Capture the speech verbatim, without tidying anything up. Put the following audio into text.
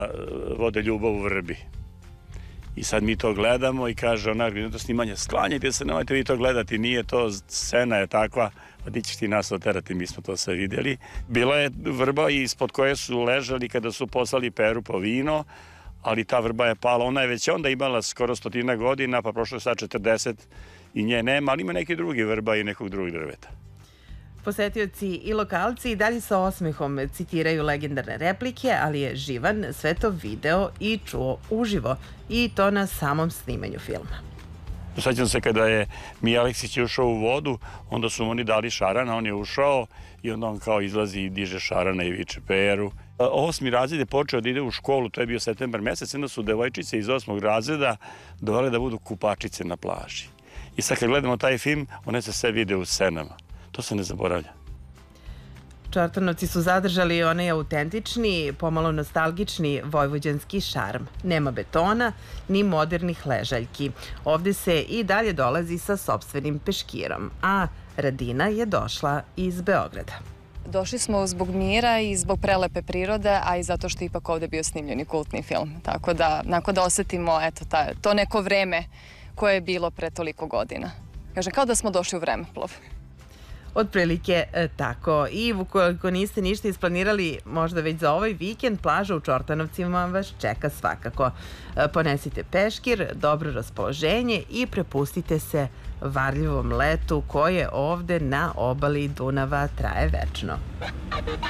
vode ljubav u vrbi. I sad mi to gledamo i kaže ona, to snimanje, sklanjajte se, nemojte vi to gledati, nije to, scena je takva, pa di ćeš ti nas oterati, mi smo to sve vidjeli. Bila je vrba ispod koje su ležali kada su poslali Peru po vino, ali ta vrba je pala, ona je već onda imala skoro stotina godina, pa prošlo je sad četrdeset i nje nema, ali ima neki drugi vrba i nekog drugog drveta. Posetioci i lokalci i dalje sa osmehom citiraju legendarne replike, ali je Živan sve to video i čuo uživo, i to na samom snimanju filma. Sjećam se kada je Mija Aleksić ušao u vodu, onda su mu oni dali šarana, on je ušao i onda on kao izlazi i diže šarana i viče Peru. Osmi razred je počeo da ide u školu, to je bio septembar mesec, onda su devojčice iz osmog razreda dovele da budu kupačice na plaži. I sad kad gledamo taj film, one se sve vide u scenama. To se ne zaboravlja. Čortanovci su zadržali onaj autentični, pomalo nostalgični vojvođanski šarm. Nema betona, ni modernih ležaljki. Ovde se i dalje dolazi sa sopstvenim peškirom, a Radina je došla iz Beograda. Došli smo zbog mira i zbog prelepe prirode, a i zato što je ipak ovde bio snimljeni kultni film. Tako da, nakon da osetimo eto, ta, to neko vreme koje je bilo pre toliko godina. Kažem, kao da smo došli u vremeplov. Otprilike tako. I ukoliko niste ništa isplanirali možda već za ovaj vikend, plaža u Čortanovcima vas čeka svakako. Ponesite peškir, dobro raspoloženje i prepustite se varljivom letu koje ovde na obali Dunava traje večno.